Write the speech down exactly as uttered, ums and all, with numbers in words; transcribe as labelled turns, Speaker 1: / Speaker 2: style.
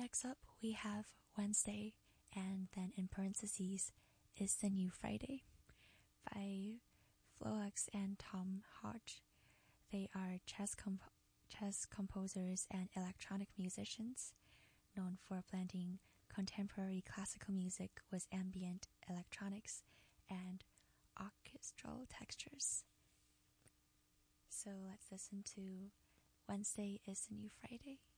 Speaker 1: Next up, we have Wednesday, and then in parentheses is the new Friday by Floax and Tom Hodge. They are chess, comp- chess composers and electronic musicians, known for blending contemporary classical music with ambient electronics and orchestral textures. So let's listen to Wednesday is the New Friday.